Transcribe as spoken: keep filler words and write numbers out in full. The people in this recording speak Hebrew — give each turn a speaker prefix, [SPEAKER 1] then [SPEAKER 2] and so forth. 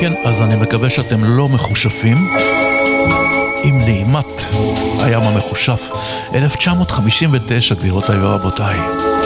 [SPEAKER 1] כן, אז אני מקווה שאתם לא מחושפים. עם נעימת הים המחושף, אלף תשע מאות חמישים ותשע, גבירותיי ורבותיי.